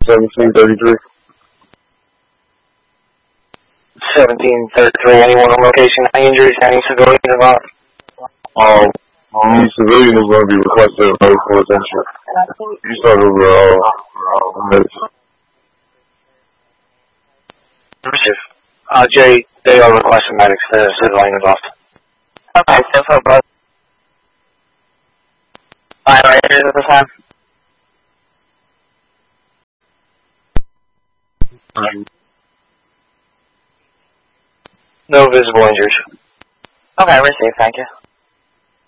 1733. 1733, anyone on location? Any injuries, any civilians involved? The civilian is going to be requested medical attention. You saw who medicine. Jay, they are requesting medics. There's a civilian involved. Okay, so for both. Fire Rangers at the time? No visible injuries. Okay, received, thank you.